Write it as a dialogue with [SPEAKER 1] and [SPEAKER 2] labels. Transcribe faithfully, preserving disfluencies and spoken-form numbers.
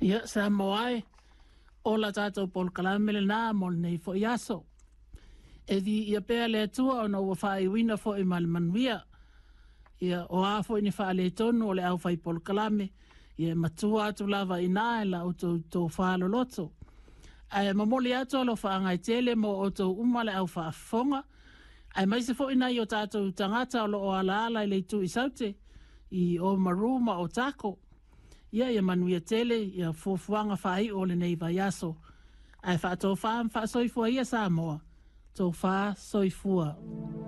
[SPEAKER 1] Ia sa moai o la tātou pol kalamele nā mo nei fo iaso. E di ia pēa le atua o na ua whai wina fo i malmanuia. Ia o a fo i ni wha le tonu o le au whai pol kalame. Ia matua atu lava i nā e la o tō tō whaalo loto. Ai mamoli atu alo wha angai tele mo o tō umale au wha afonga. Ai maise fo i nai o tātou tangata o lo o ala ala i le tu i saute. I o maruma o tako. Ia ia manuia tele, ia fuafuanga whai o le nei vai aso. Ai wha tō wha am wha soifua ia Samoa. Tō wha soifua.